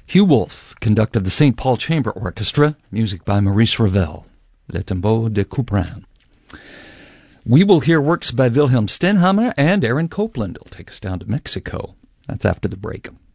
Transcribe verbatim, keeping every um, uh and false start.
Hugh Wolf conducted the Saint Paul Chamber Orchestra, music by Maurice Ravel, Le Tombeau de Couperin. We will hear works by Wilhelm Stenhammar, and Aaron Copland will take us down to Mexico. That's after the break.